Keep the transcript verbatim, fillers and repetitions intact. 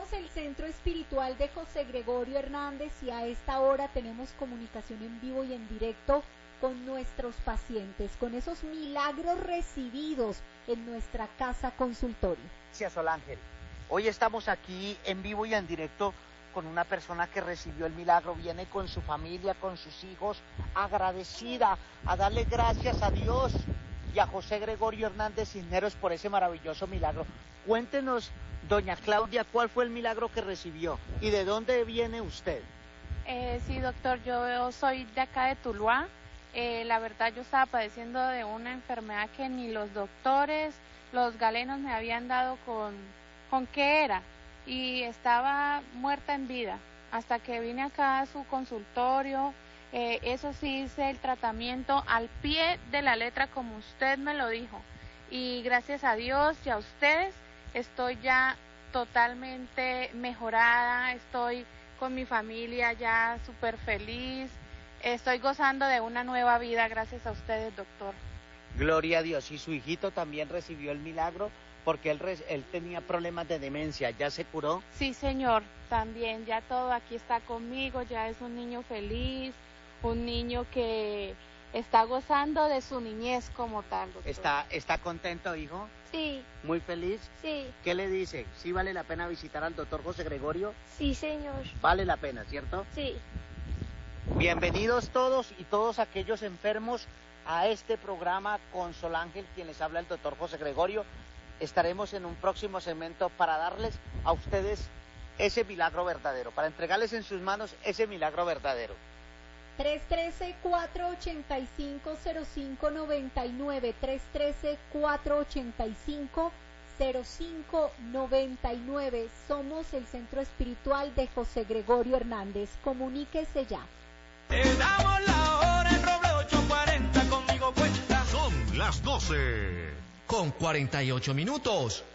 Somos el Centro Espiritual de José Gregorio Hernández y a esta hora tenemos comunicación en vivo y en directo con nuestros pacientes, con esos milagros recibidos en nuestra casa consultorio. Gracias, Sol Ángel. Hoy estamos aquí en vivo y en directo con una persona que recibió el milagro, viene con su familia, con sus hijos, agradecida, a darle gracias a Dios y a José Gregorio Hernández Cisneros por ese maravilloso milagro. Cuéntenos, doña Claudia, ¿cuál fue el milagro que recibió y de dónde viene usted? Eh, sí, doctor, yo soy de acá de Tuluá. Eh, la verdad, yo estaba padeciendo de una enfermedad que ni los doctores, los galenos me habían dado con, con qué era, y estaba muerta en vida, hasta que vine acá a su consultorio. Eh, eso sí, hice el tratamiento al pie de la letra como usted me lo dijo, y gracias a Dios y a ustedes estoy ya totalmente mejorada, estoy con mi familia ya súper feliz, estoy gozando de una nueva vida gracias a ustedes, doctor. Gloria a Dios. Y su hijito también recibió el milagro porque él, él tenía problemas de demencia, ¿ya se curó? Sí, señor, también ya todo aquí está conmigo, ya es un niño feliz, un niño que está gozando de su niñez como tal, doctor. ¿Está, está contento, hijo? Sí. ¿Muy feliz? Sí. ¿Qué le dice? ¿Sí vale la pena visitar al doctor José Gregorio? Sí, señor. Vale la pena, ¿cierto? Sí. Bienvenidos todos y todos aquellos enfermos a este programa con Sol Ángel, quien les habla el doctor José Gregorio. Estaremos en un próximo segmento para darles a ustedes ese milagro verdadero, para entregarles en sus manos ese milagro verdadero. tres uno tres, cuatro ocho cinco, cero cinco nueve nueve, tres uno tres, cuatro ocho cinco, cero cinco nueve nueve. Somos el Centro Espiritual de José Gregorio Hernández. Comuníquese ya. Te damos la hora en Roble ocho cuarenta, conmigo cuenta. Son las doce con cuarenta y ocho minutos.